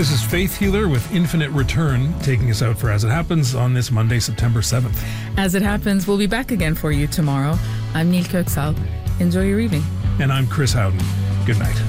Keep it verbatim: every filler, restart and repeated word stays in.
This is Faith Healer with Infinite Return, taking us out for As It Happens on this Monday, September seventh. As It Happens, we'll be back again for you tomorrow. I'm Neil Kirksall. Enjoy your evening. And I'm Chris Howden. Good night.